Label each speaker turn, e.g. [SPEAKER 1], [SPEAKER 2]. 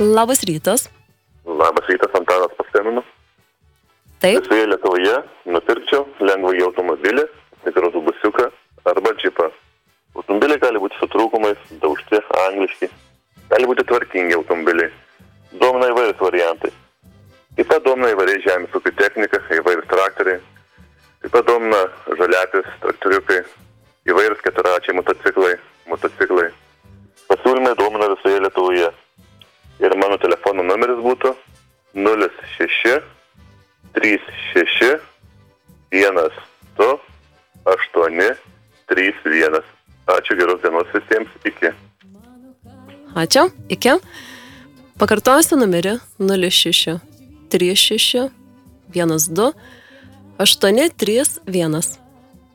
[SPEAKER 1] Labas rytas.
[SPEAKER 2] Labas rytas, Antanas paskambino.
[SPEAKER 1] Taip.
[SPEAKER 2] Visoje Lietuvoje nupirkčiau lengvąjį automobilį, mikroautobusiuką arba džipą. Automobiliai gali būti su trūkumais, daužti, angliški. Gali būti tvarkingi automobiliai. Domina įvairius variantai. Taip pat domina įvairiai žemės ūkio technika, įvairius traktoriai. Taip pat domina žaliapės, traktoriukai, įvairius keturračiai motociklai. Pasiūlymai domina visoje Lietuvoje. Ir mano telefono numeris būtų 06 36 12 8 31. Ačiū, geros dienos visiems, iki.
[SPEAKER 1] Ačiū, iki. Pakartosiu numerį 06 36 12 8 31.